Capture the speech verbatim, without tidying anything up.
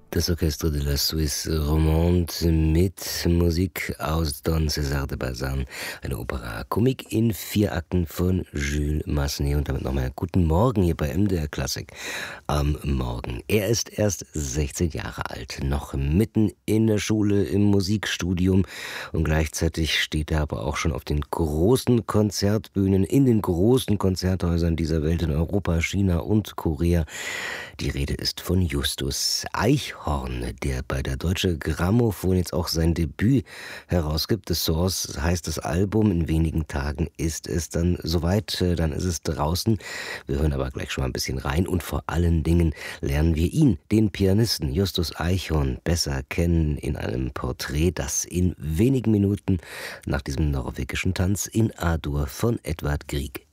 Das Orchestre de la Suisse Romande mit Musik aus Don César de Bazin, eine Opera Comique in vier Akten von Jules Massenet. Und damit nochmal guten Morgen hier bei M D R Klassik am Morgen. Er ist erst sechzehn Jahre alt, noch mitten in der Schule, im Musikstudium, und gleichzeitig steht er aber auch schon auf den großen Konzertbühnen, in den großen Konzerthäusern dieser Welt, in Europa, China und Korea. Die Rede ist von Justus Eichhorn, der bei der Deutsche Grammophon jetzt auch sein Debüt herausgibt. The Source heißt das Album. In wenigen Tagen ist es dann soweit, dann ist es draußen. Wir hören aber gleich schon mal ein bisschen rein und vor allen Dingen lernen wir ihn, den Pianisten Justus Eichhorn, besser kennen in einem Porträt, das in wenigen Minuten nach diesem norwegischen Tanz in A-Dur von Edvard Grieg